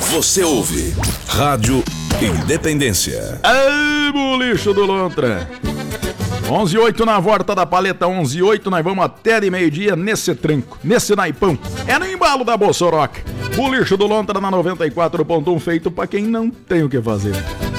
Você ouve Rádio Independência. Ei, bolicho do Lontra. 11:08 na volta da paleta, 11:08, nós vamos até de meio-dia nesse tranco, nesse naipão. É no embalo da Bossoroca. Bolicho do Lontra na 94.1, feito pra quem não tem o que fazer.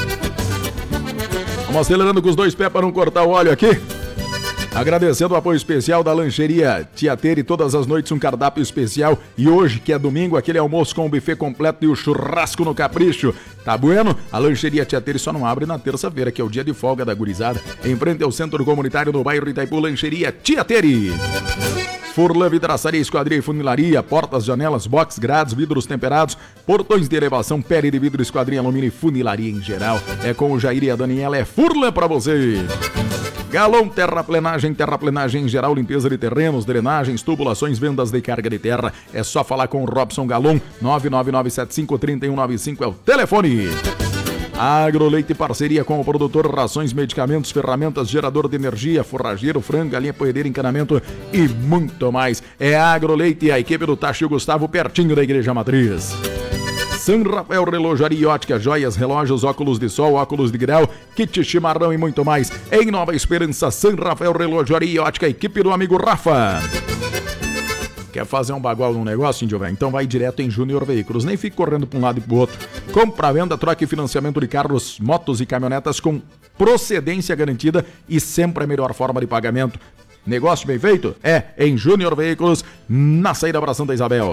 Vamos acelerando com os dois pés para não cortar o óleo aqui. Agradecendo o apoio especial da lancheria Tia Tere, todas as noites um cardápio especial. E hoje, que é domingo, aquele almoço com o buffet completo e o churrasco no capricho. Tá bueno? A lancheria Tia Tere só não abre na terça-feira, que é o dia de folga da gurizada. Em frente ao centro comunitário no bairro Itaipu, lancheria Tia Tere. Furlan Vidraçaria, Esquadria e Funilaria, portas, janelas, box, grades, vidros temperados, portões de elevação, pele de vidro, esquadria, alumínio e funilaria em geral. É com o Jair e a Daniela, é Furlan pra você. Galon terraplenagem em geral, limpeza de terrenos, drenagens, tubulações, vendas de carga de terra. É só falar com o Robson Galon, 999753195 é o telefone. Agroleite, parceria com o produtor, rações, medicamentos, ferramentas, gerador de energia, forrageiro, frango, galinha, poedeira, encanamento e muito mais. É Agroleite, a equipe do Tacho e o Gustavo, pertinho da Igreja Matriz. São Rafael Relojaria e Ótica, joias, relógios, óculos de sol, óculos de grau, kit chimarrão e muito mais. Em Nova Esperança, São Rafael Relojaria e Ótica, equipe do amigo Rafa. Quer fazer um bagual num negócio, índio velho? Então vai direto em Júnior Veículos. Nem fique correndo para um lado e pro outro. Compra, venda, troca e financiamento de carros, motos e caminhonetas com procedência garantida e sempre a melhor forma de pagamento. Negócio bem feito? É em Júnior Veículos, na saída para Santa Isabel.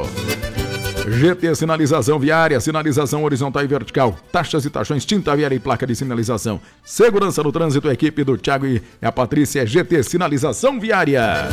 GT Sinalização Viária, sinalização horizontal e vertical, taxas e taxões, tinta viária e placa de sinalização. Segurança no trânsito, a equipe do Thiago e a Patrícia, GT Sinalização Viária.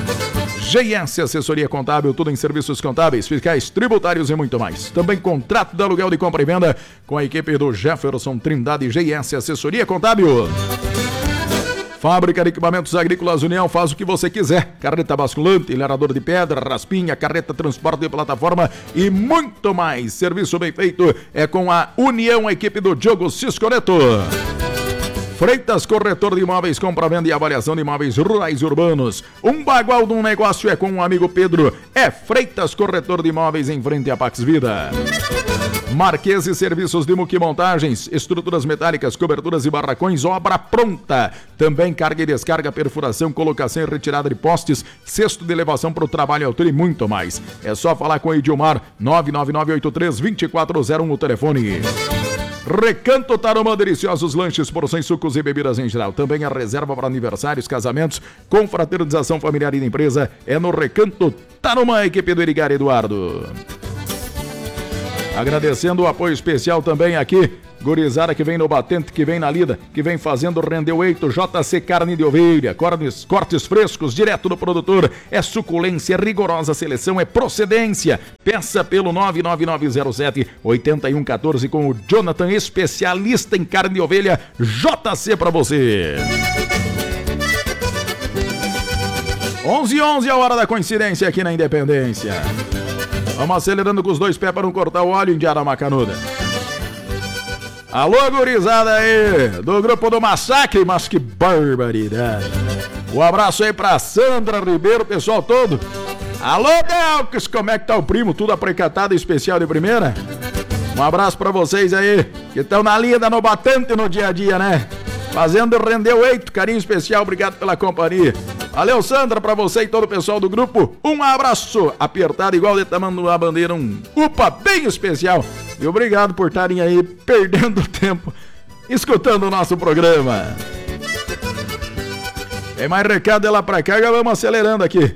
GS Assessoria Contábil, tudo em serviços contábeis, fiscais, tributários e muito mais. Também contrato de aluguel de compra e venda com a equipe do Jefferson Trindade, GS Assessoria Contábil. Fábrica de Equipamentos Agrícolas União, faz o que você quiser. Carreta basculante, ilharador de pedra, raspinha, carreta transporte de plataforma e muito mais. Serviço bem feito é com a União, a equipe do Diogo Cisconeto. Freitas, corretor de imóveis, compra, venda e avaliação de imóveis rurais e urbanos. Um bagual de um negócio é com o amigo Pedro. É Freitas, corretor de imóveis, em frente à Pax Vida. Marquese Serviços de Muquimontagens, estruturas metálicas, coberturas e barracões, obra pronta. Também carga e descarga, perfuração, colocação e retirada de postes, cesto de elevação para o trabalho altura e muito mais. É só falar com o Edilmar, 99983-2401 o telefone. Recanto Tarumã, deliciosos lanches, porções, sucos e bebidas em geral. Também a reserva para aniversários, casamentos, confraternização familiar e de empresa. É no Recanto Tarumã, equipe do Edgar Eduardo. Agradecendo o apoio especial também aqui, gurizada que vem no batente, que vem na lida, que vem fazendo render o eito, JC Carne de Ovelha, cortes frescos, direto do produtor, é suculência, rigorosa seleção, é procedência. Peça pelo 99907-8114 com o Jonathan, especialista em carne de ovelha, JC pra você. 11:11 a hora da coincidência aqui na Independência. Vamos acelerando com os dois pés para não cortar o óleo, Indiara Macanuda. Alô, gurizada aí, do grupo do Massacre, mas que barbaridade. Um abraço aí pra Sandra Ribeiro, pessoal todo. Alô, Delques, como é que tá o primo? Tudo aprecatado, especial de primeira? Um abraço pra vocês aí, que estão na lida, no batente no dia a dia, né? Fazendo render o eito, carinho especial, obrigado pela companhia. Valeu, Sandra, pra você e todo o pessoal do grupo, um abraço apertado, igual de tamanho da bandeira, um upa bem especial. E obrigado por estarem aí perdendo tempo escutando o nosso programa. Tem mais recado de lá pra cá, já vamos acelerando aqui,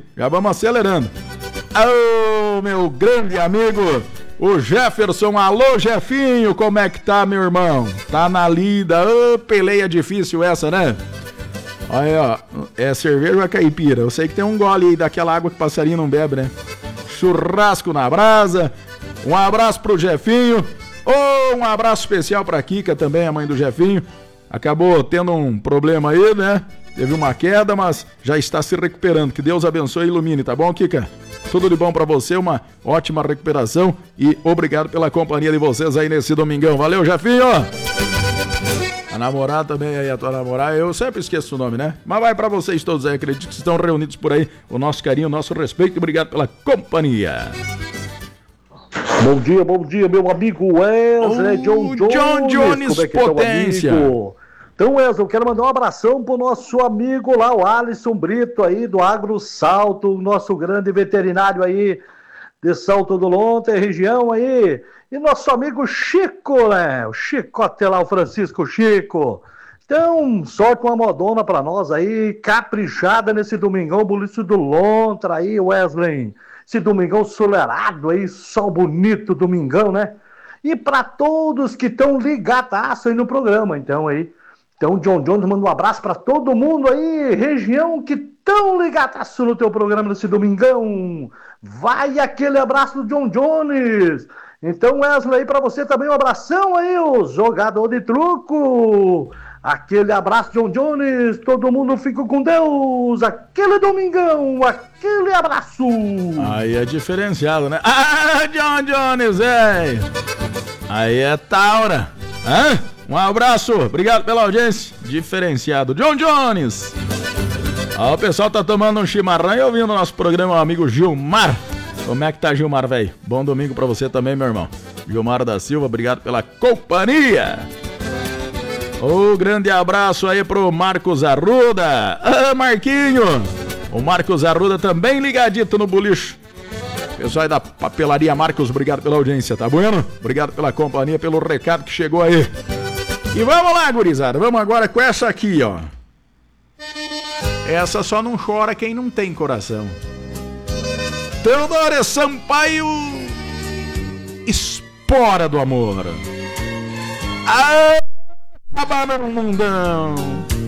Ô, meu grande amigo, o Jefferson. Alô, Jefinho, como é que tá, meu irmão? Tá na lida, peleia difícil essa, né? Olha, ó, é cerveja ou é caipira? Eu sei que tem um gole aí daquela água que passarinho não bebe, né? Churrasco na brasa. Um abraço pro Jefinho. Um abraço especial pra Kika também, a mãe do Jefinho. Acabou tendo um problema aí, né? Teve uma queda, mas já está se recuperando. Que Deus abençoe e ilumine, tá bom, Kika? Tudo de bom pra você, uma ótima recuperação e obrigado pela companhia de vocês aí nesse domingão. Valeu, Jefinho! A namorada também aí, a tua namorada, eu sempre esqueço o nome, né? Mas vai pra vocês todos aí, acredito que estão reunidos por aí. O nosso carinho, o nosso respeito e obrigado pela companhia. Bom dia, meu amigo Wesley John Jones. Como é que potência. Então, Wesley, eu quero mandar um abração pro nosso amigo lá, o Alisson Brito aí, do Agro Salto, nosso grande veterinário aí de Salto do Lonte, região aí. E nosso amigo Chico, né? O Chicote lá, o Francisco Chico. Então, sorte uma modona pra nós aí, caprichada nesse domingão, Buliço do Lontra aí, Wesley. Esse domingão solarado aí, sol bonito, domingão, né? E pra todos que estão ligadaço aí no programa, então aí. Então, John Jones manda um abraço pra todo mundo aí, região que tão ligadaço no teu programa nesse domingão. Vai aquele abraço do John Jones. Então, Wesley, aí pra você também um abração aí, o jogador de truco. Aquele abraço, John Jones. Todo mundo fica com Deus. Aquele domingão, aquele abraço. Aí é diferenciado, né? Ah, John Jones, velho. Aí é Taura. Hã? Um abraço, obrigado pela audiência. Diferenciado, John Jones. Ó, o pessoal tá tomando um chimarrão e ouvindo o nosso programa, o amigo Gilmar. Como é que tá, Gilmar, velho? Bom domingo pra você também, meu irmão. Gilmar da Silva, obrigado pela companhia. Grande abraço aí pro Marcos Arruda. Marquinho. O Marcos Arruda também ligadito no bulicho. Pessoal aí da papelaria Marcos, obrigado pela audiência, tá bueno? Obrigado pela companhia, pelo recado que chegou aí. E vamos lá, gurizada, vamos agora com essa aqui, ó. Essa só não chora quem não tem coração. Teodoro Sampaio, Espora do Amor. Acaba no mundão.